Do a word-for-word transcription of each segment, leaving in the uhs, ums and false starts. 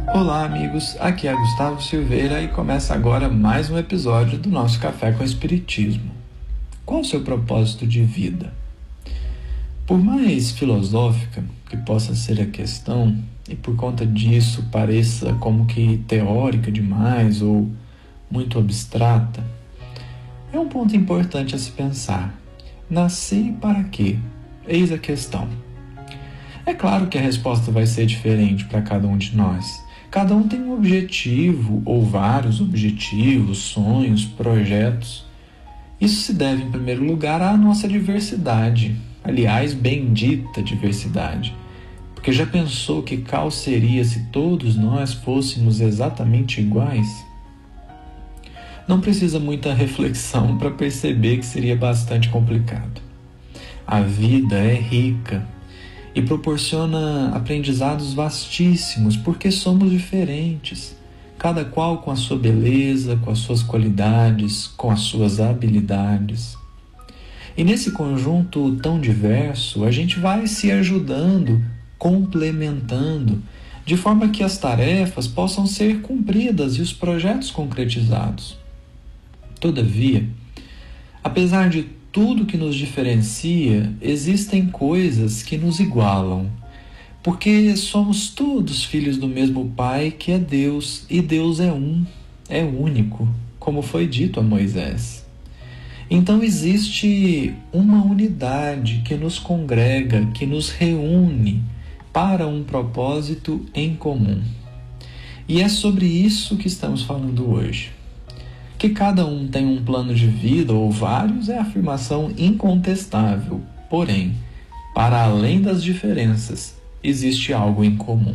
Olá, amigos, aqui é Gustavo Silveira e começa agora mais um episódio do nosso Café com Espiritismo. Qual o seu propósito de vida? Por mais filosófica que possa ser a questão, e por conta disso pareça como que teórica demais ou muito abstrata, é um ponto importante a se pensar. Nasci para quê? Eis a questão. É claro que a resposta vai ser diferente para cada um de nós. Cada um tem um objetivo ou vários objetivos, sonhos, projetos. Isso se deve, em primeiro lugar, à nossa diversidade. Aliás, bendita diversidade. Porque já pensou que qual seria se todos nós fôssemos exatamente iguais? Não precisa muita reflexão para perceber que seria bastante complicado. A vida é rica e proporciona aprendizados vastíssimos, porque somos diferentes, cada qual com a sua beleza, com as suas qualidades, com as suas habilidades. E nesse conjunto tão diverso, a gente vai se ajudando, complementando, de forma que as tarefas possam ser cumpridas e os projetos concretizados. Todavia, apesar de tudo que nos diferencia, existem coisas que nos igualam, porque somos todos filhos do mesmo Pai, que é Deus, e Deus é um, é único, como foi dito a Moisés. Então existe uma unidade que nos congrega, que nos reúne para um propósito em comum. E é sobre isso que estamos falando hoje. Que cada um tem um plano de vida ou vários é afirmação incontestável. Porém, para além das diferenças, existe algo em comum.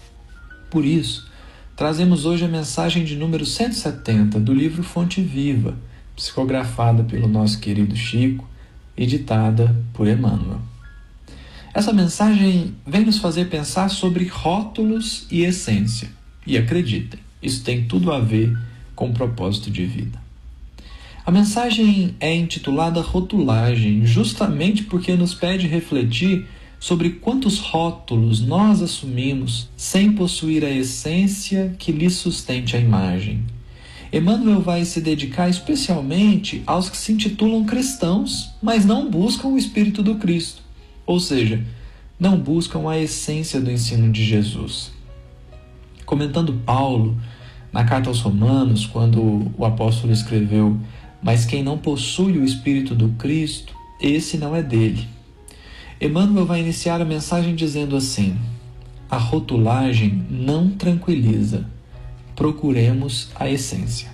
Por isso, trazemos hoje a mensagem de número cento e setenta do livro Fonte Viva, psicografada pelo nosso querido Chico e ditada por Emmanuel. Essa mensagem vem nos fazer pensar sobre rótulos e essência. E acreditem, isso tem tudo a ver com propósito de vida. A mensagem é intitulada Rotulagem, justamente porque nos pede refletir sobre quantos rótulos nós assumimos sem possuir a essência que lhe sustente a imagem. Emmanuel vai se dedicar especialmente aos que se intitulam cristãos, mas não buscam o Espírito do Cristo, ou seja, não buscam a essência do ensino de Jesus. Comentando Paulo, na carta aos Romanos, quando o apóstolo escreveu: mas quem não possui o Espírito do Cristo, esse não é dele. Emmanuel vai iniciar a mensagem dizendo assim: a rotulagem não tranquiliza, procuremos a essência.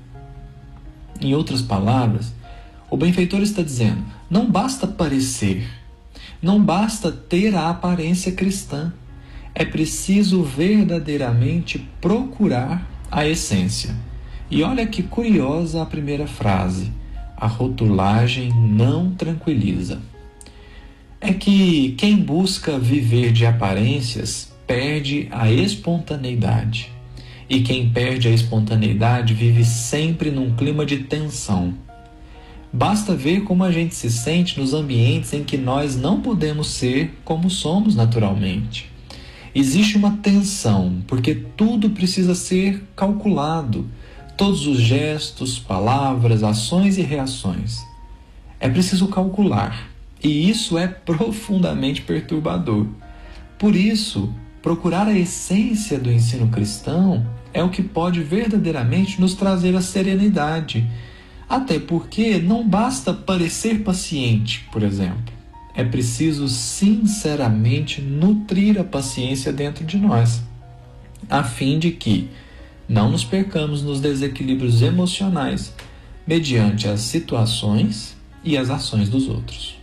Em outras palavras, o benfeitor está dizendo: não basta parecer, não basta ter a aparência cristã, é preciso verdadeiramente procurar a essência. E olha que curiosa a primeira frase: a rotulagem não tranquiliza. É que quem busca viver de aparências perde a espontaneidade. E quem perde a espontaneidade vive sempre num clima de tensão. Basta ver como a gente se sente nos ambientes em que nós não podemos ser como somos naturalmente. Existe uma tensão, porque tudo precisa ser calculado, todos os gestos, palavras, ações e reações. É preciso calcular, e isso é profundamente perturbador. Por isso, procurar a essência do ensino cristão é o que pode verdadeiramente nos trazer a serenidade, até porque não basta parecer paciente, por exemplo. É preciso sinceramente nutrir a paciência dentro de nós, a fim de que não nos percamos nos desequilíbrios emocionais mediante as situações e as ações dos outros.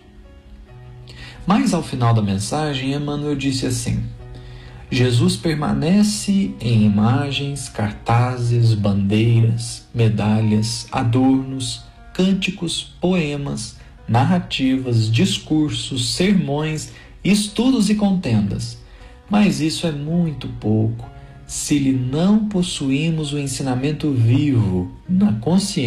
Mas ao final da mensagem, Emmanuel disse assim: Jesus permanece em imagens, cartazes, bandeiras, medalhas, adornos, cânticos, poemas, narrativas, discursos, sermões, estudos e contendas. Mas isso é muito pouco se lhe não possuímos o ensinamento vivo na consciência